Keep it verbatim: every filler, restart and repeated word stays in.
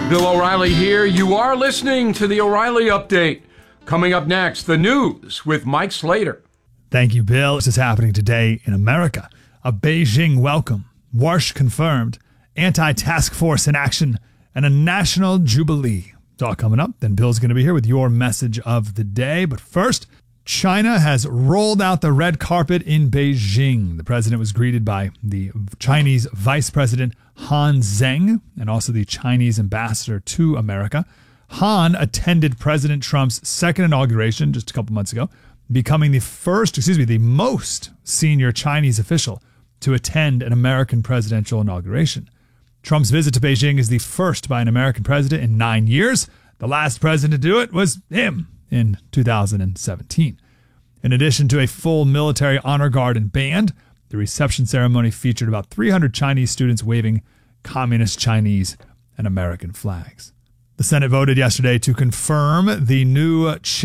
Bill O'Reilly here. You are listening to the O'Reilly Update. Coming up next, the news with Mike Slater. Thank you, Bill. This is happening today in America. A Beijing welcome, Warsh confirmed, anti-task force in action, and a national jubilee. It's all coming up. Then Bill's going to be here with your message of the day. But first, China has rolled out the red carpet in Beijing. The president was greeted by the Chinese Vice President Han Zheng and also the Chinese ambassador to America. Han attended President Trump's second inauguration just a couple months ago, becoming the first, excuse me, the most senior Chinese official to attend an American presidential inauguration. Trump's visit to Beijing is the first by an American president in nine years. The last president to do it was him in two thousand seventeen. In addition to a full military honor guard and band, the reception ceremony featured about three hundred Chinese students waving communist Chinese and American flags. The Senate voted yesterday to confirm the new